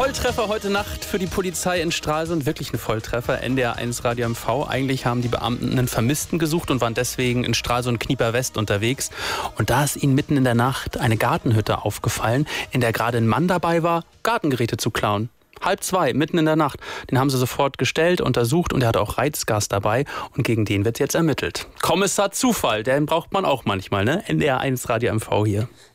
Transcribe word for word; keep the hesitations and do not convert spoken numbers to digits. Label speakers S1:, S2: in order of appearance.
S1: Volltreffer heute Nacht für die Polizei in Stralsund. Wirklich ein Volltreffer. N D R eins Radio M V. Eigentlich haben die Beamten einen Vermissten gesucht und waren deswegen in Stralsund-Knieper West unterwegs. Und da ist ihnen mitten in der Nacht eine Gartenhütte aufgefallen, in der gerade ein Mann dabei war, Gartengeräte zu klauen. Halb zwei, mitten in der Nacht. Den haben sie sofort gestellt, untersucht und er hatte auch Reizgas dabei. Und gegen den wird jetzt ermittelt. Kommissar Zufall, den braucht man auch manchmal, ne? N D R eins Radio M V hier.